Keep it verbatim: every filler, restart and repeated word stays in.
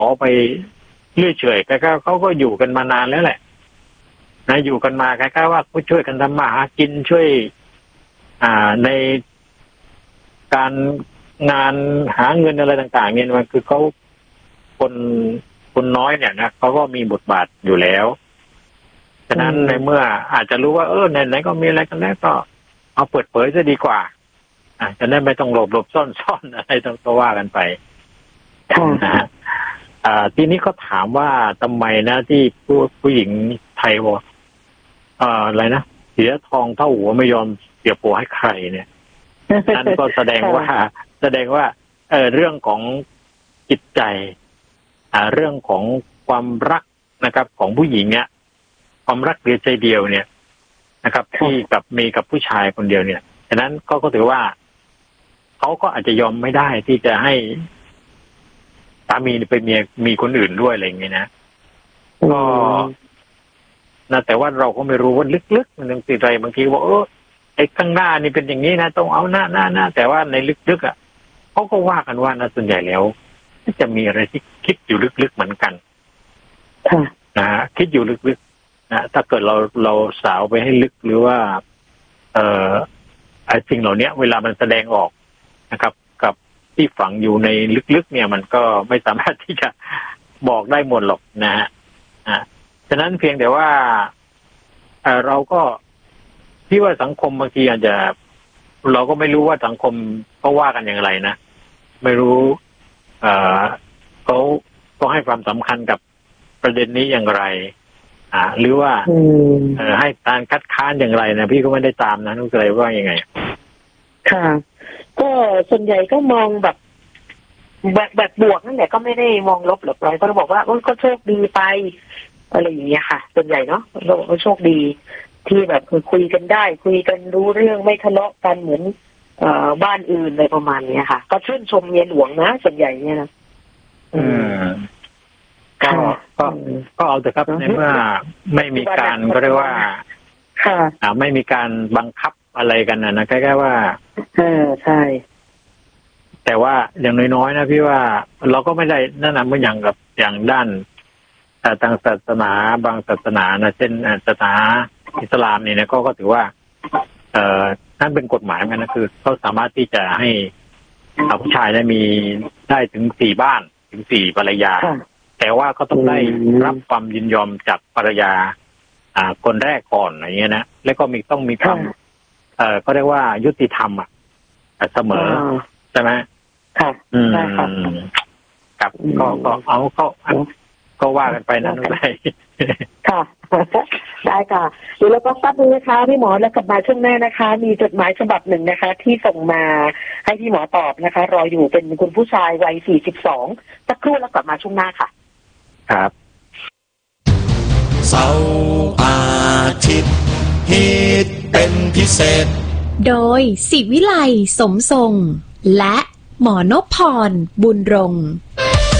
อไปเรื่อยเฉยแต่ก็เขาก็อยู่กันมานานแล้วแหละนะอยู่กันมาคล้ายๆว่าช่วยกันทำมาหากินช่วยอ่าในการงานหาเงินอะไรต่างๆเนี่ยมันคือเขาคนคนน้อยเนี่ยนะเขาก็มีบทบาทอยู่แล้วฉะนั้นในเมื่ออาจจะรู้ว่าเออไหนๆก็มีอะไรกันแล้วก็เอาเปิดเผยซะดีกว่าอ่าจะได้ไม่ต้องหลบหลบซ่อนซ่อนอะไรต้องก็ว่ากันไปนะฮะอ่าทีนี้เขาถามว่าทำไมนะที่ผู้ผู้หญิงไทยบอกอ่าอะไรนะเสียทองเท่าหัวไม่ยอมเสียผัวให้ใครเนี่ยนั่นก็แสดงว่าแสดงว่าเออเรื่องของจิตใจอ่าเรื่องของความรักนะครับของผู้หญิงเนี่ยความรักเดียวใจเดียวเนี่ยนะครับที่กับมีกับผู้ชายคนเดียวเนี่ยฉะนั้นก็ก็ถือว่าเขาก็อาจจะยอมไม่ได้ที่จะให้สามีไปมีมีคนอื่นด้วยอะไรอย่างเงี้ยนะก็นะแต่ว่าเราก็ไม่รู้ว่าลึกๆมันยังติดอะไรบางทีว่าเออไอ้ข้างหน้านี่เป็นอย่างนี้นะต้องเอาหน้าหน้าหน้าแต่ว่าในลึกๆอ่ะเขาก็ว่ากันว่านะส่วนใหญ่แล้วจะมีอะไรที่คิดอยู่ลึกๆเหมือนกันนะฮะคิดอยู่ลึกๆนะถ้าเกิดเราเราสาวไปให้ลึกหรือว่าเอ่อไอ้สิ่งเหล่านี้เวลามันแสดงออกนะครับกับที่ฝังอยู่ในลึกๆเนี่ยมันก็ไม่สามารถที่จะบอกได้หมดหรอกนะฮะอ่าฉะนั้นเพียงแต่ว่าเอ่อเราก็ที่ว่าสังคมบางทีอาจจะเราก็ไม่รู้ว่าสังคมเขาว่ากันอย่างไรนะไม่รู้เอ่อเขาก็ให้ความสำคัญกับประเด็นนี้อย่างไรอ่าหรือว่าเอ่อให้การคัดค้านอย่างไรนะพี่ก็ไม่ได้ตามนะนุ้ยเลยว่ายังไงค่ะก็ส่วนใหญ่ก็มองแบบแบบแบบบวกนั่นแหละก็ไม่ได้มองลบหรอกเลยก็บอกว่าก็โชคดีไปอะไรอย่างเงี้ยค่ะส่วนใหญ่เนาะเราก็โชคดีที่แบบคุยกันได้คุยกันรู้เรื่องไม่ทะเลาะกันเหมือนเอ่อบ้านอื่นอะไรประมาณนี้ค่ะก็ชื่นชมเมียหลวงนะส่วนใหญ่เนี่ยนะอืมก็ก็ก็เอาเถอะครับในเมื่อไม่มีการก็เรียกว่าค่ะอ่าไม่มีการบังคับอะไรกันนะนะแค่ๆว่าเออใช่แต่ว่าอย่างน้อยๆนะพี่ว่าเราก็ไม่ได้นั่นนะเมื่ออย่างกับอย่างด้านทางศาสนาบางศาสนานะเช่นศาสนาอิสลามนี่นะก็ก็ถือว่าเอ่อนั่นเป็นกฎหมายมันนะคือเขาสามารถที่จะให้ผู้ชายได้มีได้ถึงสี่บ้านถึงสี่ภรรยาแต่ว่าก็ต้องได้รับความยินยอมจากภรรยาอ่าคนแรกก่อนอย่างเงี้ยนะแล้วก็มีต้องมีความเอ่อก็เรียกว่ายุติธรรมอ่ะเสมอใช่ไหมค่ะอืมกับก็ก็เอาก็ก็ว่ากันไปนั่นไปค่ะได้ค่ะเดี๋ยวเราก็ซับนึงนะคะพี่หมอแล้วกลับมาช่วงหน้านะคะมีจดหมายฉบับหนึ่งนะคะที่ส่งมาให้พี่หมอตอบนะคะรออยู่เป็นคุณผู้ชายวัยสี่สิบสองสักครู่แล้วกลับมาช่วงหน้าค่ะครับเสาร์อาทิตย์ฮิตเป็นพิเศษโดยศิวิไลสมทรงและหมอนพพรบุญรงค์